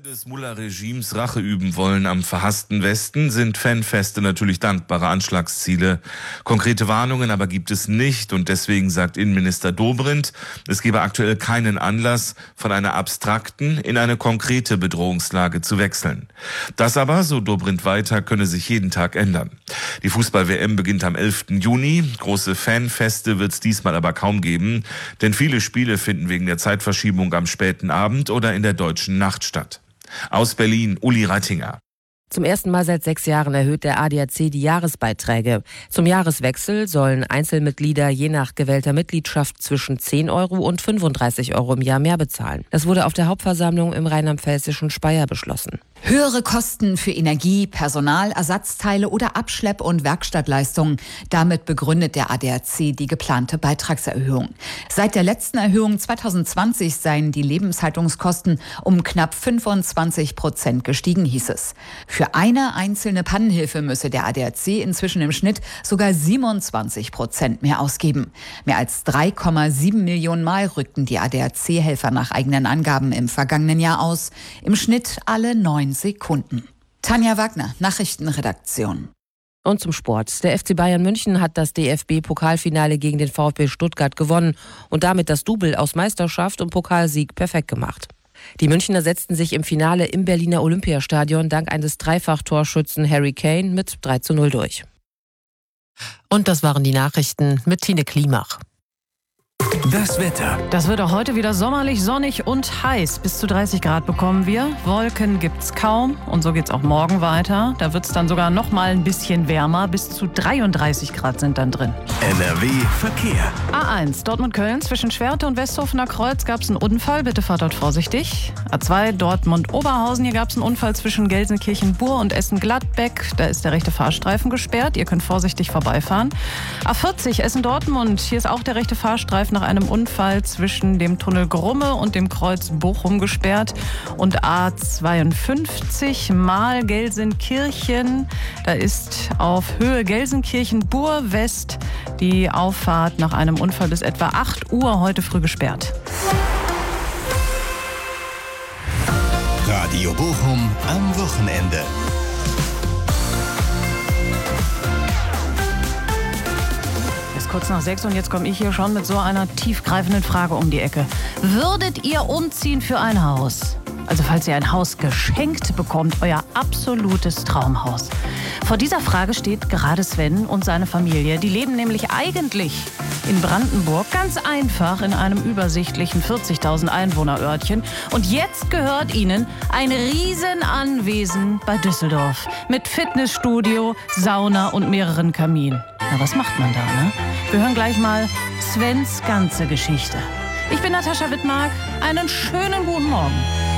des Mullah-Regimes Rache üben wollen am verhassten Westen, sind Fanfeste natürlich dankbare Anschlagsziele. Konkrete Warnungen aber gibt es nicht und deswegen sagt Innenminister Dobrindt, es gebe aktuell keinen Anlass, von einer abstrakten in eine konkrete Bedrohungslage zu wechseln. Das aber, so Dobrindt weiter, könne sich jeden Tag ändern. Die Fußball-WM beginnt am 11. Juni. Große Fanfeste wird es diesmal aber kaum geben, denn viele Spiele finden wegen der Zeitverschiebung am späten Abend oder in der deutschen Nacht statt. Aus Berlin, Uli Reitinger. Zum ersten Mal seit 6 Jahren erhöht der ADAC die Jahresbeiträge. Zum Jahreswechsel sollen Einzelmitglieder je nach gewählter Mitgliedschaft zwischen 10 Euro und 35 Euro im Jahr mehr bezahlen. Das wurde auf der Hauptversammlung im rheinland-pfälzischen Speyer beschlossen. Höhere Kosten für Energie, Personal, Ersatzteile oder Abschlepp- und Werkstattleistungen. Damit begründet der ADAC die geplante Beitragserhöhung. Seit der letzten Erhöhung 2020 seien die Lebenshaltungskosten um knapp 25% gestiegen, hieß es. Für eine einzelne Pannenhilfe müsse der ADAC inzwischen im Schnitt sogar 27% mehr ausgeben. Mehr als 3,7 Millionen Mal rückten die ADAC-Helfer nach eigenen Angaben im vergangenen Jahr aus. Im Schnitt alle 9 Sekunden. Tanja Wagner, Nachrichtenredaktion. Und zum Sport. Der FC Bayern München hat das DFB-Pokalfinale gegen den VfB Stuttgart gewonnen und damit das Double aus Meisterschaft und Pokalsieg perfekt gemacht. Die Münchner setzten sich im Finale im Berliner Olympiastadion dank eines Dreifach-Torschützen Harry Kane mit 3:0 durch. Und das waren die Nachrichten mit Tine Klimach. Das Wetter. Das wird auch heute wieder sommerlich, sonnig und heiß. Bis zu 30 Grad bekommen wir. Wolken gibt's kaum. Und so geht's auch morgen weiter. Da wird's dann sogar noch mal ein bisschen wärmer. Bis zu 33 Grad sind dann drin. NRW Verkehr. A1 Dortmund-Köln zwischen Schwerte und Westhofener Kreuz gab's einen Unfall. Bitte fahrt dort vorsichtig. A2 Dortmund-Oberhausen. Hier gab's einen Unfall zwischen Gelsenkirchen-Bur und Essen-Gladbeck. Da ist der rechte Fahrstreifen gesperrt. Ihr könnt vorsichtig vorbeifahren. A40 Essen-Dortmund. Hier ist auch der rechte Fahrstreifen nach einem Unfall zwischen dem Tunnel Grumme und dem Kreuz Bochum gesperrt. Und A52 mal Gelsenkirchen. Da ist auf Höhe Gelsenkirchen-Bur West die Auffahrt nach einem Unfall bis etwa 8 Uhr heute früh gesperrt. Radio Bochum am Wochenende. Kurz nach 6 und jetzt komme ich hier schon mit so einer tiefgreifenden Frage um die Ecke. Würdet ihr umziehen für ein Haus? Also falls ihr ein Haus geschenkt bekommt, euer absolutes Traumhaus. Vor dieser Frage steht gerade Sven und seine Familie. Die leben nämlich eigentlich in Brandenburg, ganz einfach in einem übersichtlichen 40.000 Einwohnerörtchen. Und jetzt gehört ihnen ein Riesenanwesen bei Düsseldorf mit Fitnessstudio, Sauna und mehreren Kaminen. Na, was macht man da, ne? Wir hören gleich mal Svens ganze Geschichte. Ich bin Natascha Wittmark. Einen schönen guten Morgen.